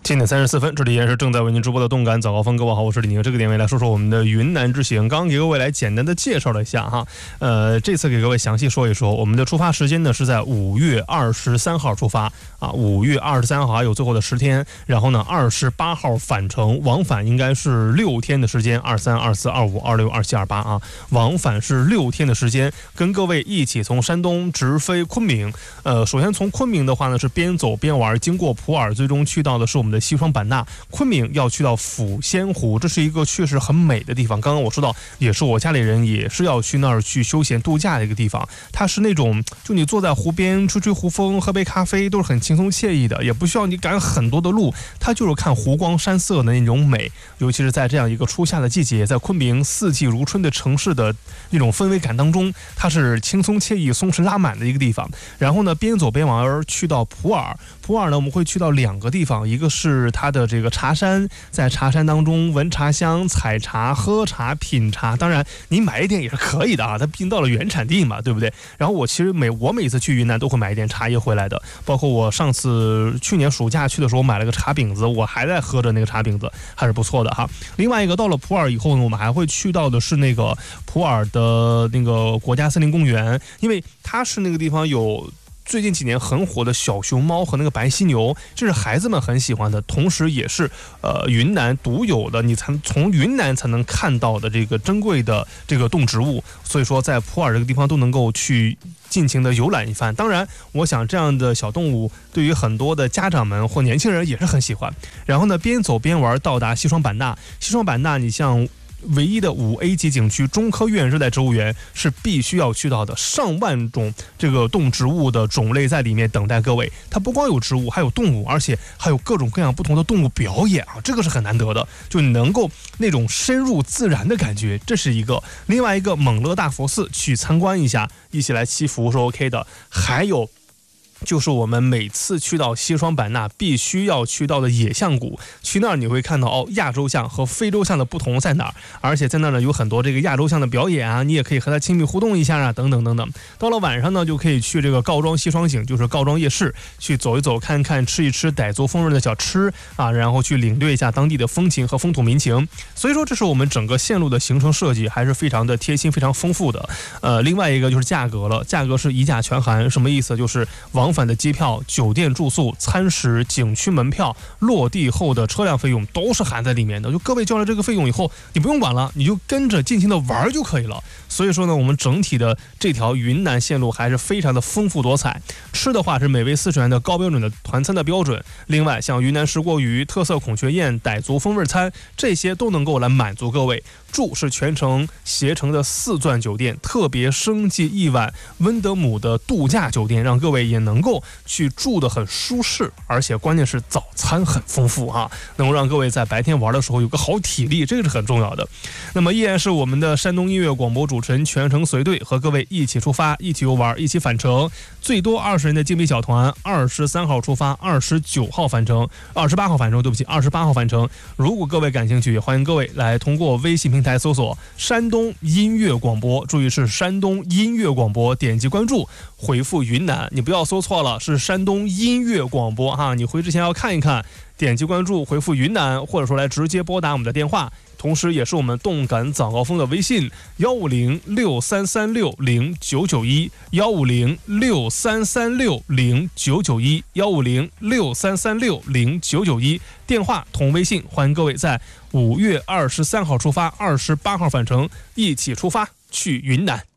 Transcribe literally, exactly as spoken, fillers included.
七点三十四分，这里依然是正在为您直播的动感早高峰。各位好，我是李宁。这个点位来说说我们的云南之行，刚刚给各位来简单的介绍了一下哈。呃，这次给各位详细说一说，我们的出发时间呢是在五月二十三号出发啊，五月二十三号还有最后的十天，然后呢二十八号返程，往返应该是六天的时间，二三、二四、二五、二六、二七、二八啊，往返是六天的时间，跟各位一起从山东直飞昆明。呃，首先从昆明的话呢是边走边玩，经过普洱，最终去到的是我们的西双版纳。昆明要去到抚仙湖，这是一个确实很美的地方。刚刚我说到，也是我家里人也是要去那儿去休闲度假的一个地方。它是那种就你坐在湖边吹吹湖风，喝杯咖啡，都是很轻松惬意的，也不需要你赶很多的路，它就是看湖光山色的那种美。尤其是在这样一个初夏的季节，在昆明四季如春的城市的那种氛围感当中，它是轻松惬意、松弛拉满的一个地方。然后呢，边走边玩，去到普洱。普洱呢，我们会去到两个地方，一个是它的这个茶山，在茶山当中闻茶香、采茶、喝茶、品茶。当然，你买一点也是可以的啊，它毕竟到了原产地嘛，对不对？然后我其实每我每次去云南都会买一点茶叶回来的，包括我上次去年暑假去的时候买了个茶饼子，我还在喝着那个茶饼子，还是不错的哈。另外一个到了普洱以后呢，我们还会去到的是那个普洱的那个国家森林公园，因为它是那个地方有最近几年很火的小熊猫和那个白犀牛，这是孩子们很喜欢的，同时也是呃云南独有的，你才从云南才能看到的这个珍贵的这个动植物，所以说在普洱这个地方都能够去尽情的游览一番。当然我想这样的小动物对于很多的家长们或年轻人也是很喜欢。然后呢边走边玩到达西双版纳。西双版纳你像唯一的五 A 级景区中科院热带植物园是必须要去到的，上万种这个动植物的种类在里面等待各位。它不光有植物，还有动物，而且还有各种各样不同的动物表演啊，这个是很难得的，就你能够那种深入自然的感觉，这是一个。另外一个蒙勒大佛寺去参观一下，一起来祈福是 OK 的。还有就是我们每次去到西双版纳必须要去到的野象谷，去那儿你会看到哦，亚洲象和非洲象的不同在哪儿，而且在那儿呢有很多这个亚洲象的表演啊，你也可以和它亲密互动一下啊，等等等等。到了晚上呢，就可以去这个告庄西双景，就是告庄夜市去走一走，看看吃一吃傣族风味的小吃啊，然后去领略一下当地的风情和风土民情。所以说，这是我们整个线路的行程设计还是非常的贴心、非常丰富的。呃，另外一个就是价格了，价格是一价全含，什么意思？就是往返的机票、酒店住宿、餐食、景区门票、落地后的车辆费用都是含在里面的。就各位交了这个费用以后，你不用管了，你就跟着尽情的玩就可以了。所以说呢，我们整体的这条云南线路还是非常的丰富多彩。吃的话是美味四十元的高标准的团餐的标准，另外像云南石锅鱼、特色孔雀宴、傣族风味餐，这些都能够来满足各位。住是全程携程的四钻酒店，特别升级一晚温德姆的度假酒店，让各位也能够去住得很舒适，而且关键是早餐很丰富啊，能够让各位在白天玩的时候有个好体力，这个是很重要的。那么依然是我们的山东音乐广播主持人全程随队，和各位一起出发，一起游玩，一起返程。最多二十人的精品小团，二十三号出发，二十九号返程，二十八号返程，对不起，二十八号返程。如果各位感兴趣，也欢迎各位来通过微信平台搜索山东音乐广播，注意是山东音乐广播，点击关注，回复云南，你不要搜错了，是山东音乐广播哈，你回之前要看一看，点击关注，回复云南，或者说来直接拨打我们的电话。同时也是我们动感早高峰的微信幺五零六三三六零九九一幺五零六三三六零九九一幺五零六三三六零九九一电话同微信，欢迎各位在五月二十三号出发，二十八号返程，一起出发去云南。